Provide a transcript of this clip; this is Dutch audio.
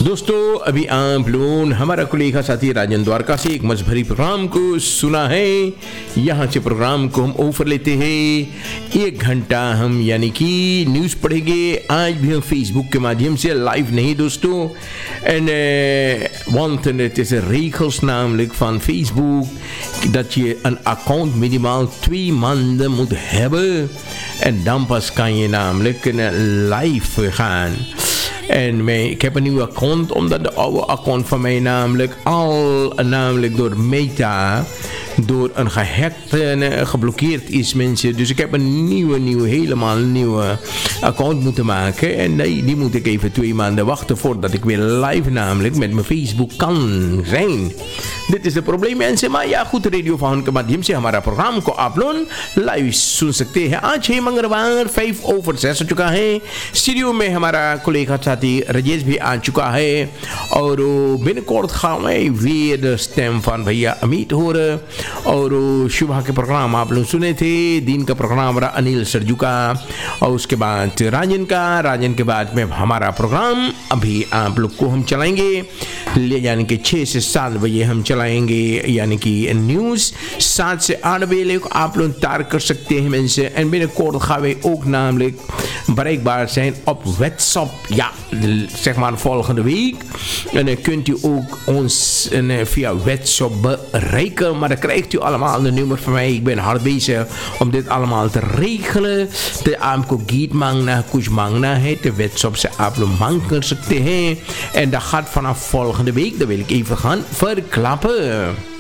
दोस्तों अभी आप लोगों हमारा कोलेगा साथी राजन द्वारका से एक मजभरी प्रोग्राम को सुना है। यहाँ से प्रोग्राम को हम ऑफर लेते हैं 1 घंटा हम यानी कि न्यूज़ पढ़ेंगे। आज भी हम फेसबुक के माध्यम से लाइव नहीं दोस्तों। En want het is een regels namelijk van Facebook dat je een account minimaal 2 maanden moet hebben. En dan pas kan je namelijk live gaan. En ik heb een nieuw account, omdat de oude account van mij namelijk door Meta door een gehackt en geblokkeerd is mensen. Dus ik heb een helemaal nieuwe account moeten maken. En die moet ik even 2 maanden wachten voordat ik weer live namelijk met mijn Facebook kan zijn. Dit is het probleem mensen. Maar ja goed, radio faun के माध्यम से हमारा प्रोग्राम को आप लोग लाइव सुन सकते हैं। आज है मंगलवार 5:06 हो चुका है। स्टूडियो में हमारा कोलेगा साथी राजेश भी आ चुका है और binnenkort gaan wij weer de stem van भैया अमित होर और सुबह के प्रोग्राम आप लोग सुने थे। दिन का प्रोग्राम रहा अनिल सरजू का और उसके बाद राजन के बाद में हमारा प्रोग्राम अभी आप लोग को हम चलाएंगे यानी कि 6 से 7 बजे हम चलाएंगे यानी कि न्यूज़ 7 से 8 बजे आप लोग तार कर सकते हैं mensen. En binnenkort gaan wij ook namelijk bereikbaar zijn op WhatsApp. Ja, zeg maar volgende week. En dan kunt u ook ons via WhatsApp bereiken. Maar dan krijgt u allemaal de nummer van mij. Ik ben hard bezig om dit allemaal te regelen. De आपको गीत मांगना कुछ मांगना है तो WhatsApp से आप लोग मांग कर सकते हैं. En dat gaat vanaf volgende week. Dat wil ik even gaan verklappen.